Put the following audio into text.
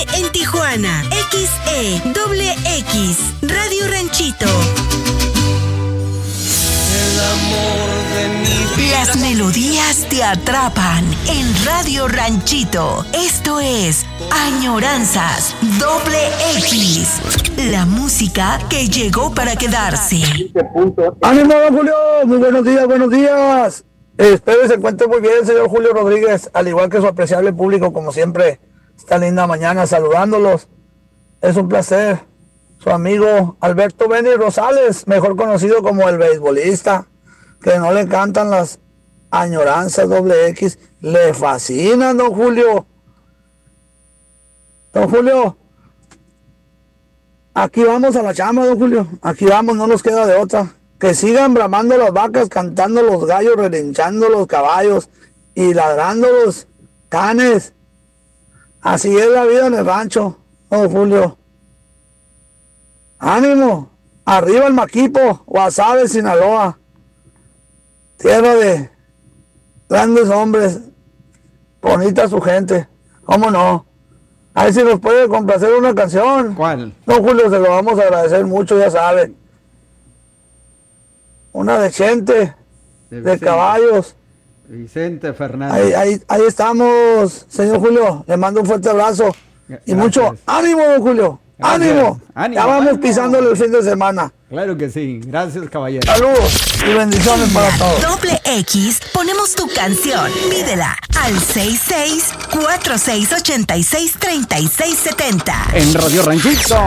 En Tijuana, XEXX, Radio Ranchito. El amor de mi vida. Las melodías te atrapan en Radio Ranchito. Esto es Añoranzas XX. La música que llegó para quedarse. ¡Ánimo, don Julio! Muy buenos días, buenos días. Espero que se encuentre muy bien, señor Julio Rodríguez, al igual que su apreciable público, como siempre, esta linda mañana saludándolos. Es un placer. Su amigo Alberto Benny Rosales, mejor conocido como el beisbolista, que no le encantan las añoranzas XX, le fascinan, don Julio. Don Julio, aquí vamos a la chamba, don Julio. Aquí vamos, no nos queda de otra. Que sigan bramando las vacas, cantando los gallos, relinchando los caballos y ladrando los canes. Así es la vida en el rancho, don Julio. ¡Ánimo! Arriba el Maquipo, Guasave, Sinaloa. Tierra de grandes hombres. Bonita su gente. ¿Cómo no? A ver si nos puede complacer una canción. ¿Cuál? Don Julio, se lo vamos a agradecer mucho, ya saben. Una de Chente, de caballos. Vicente Fernández. Ahí estamos, señor Julio. Le mando un fuerte abrazo. Y Gracias. mucho ánimo, don Julio. Gracias. ¡Ánimo! Ya vamos pisándole el fin de semana. Claro que sí. Gracias, caballero. Saludos y bendiciones para todos. Doble X, ponemos tu canción. Pídela al 66-4686-3670. En Radio Ranchito.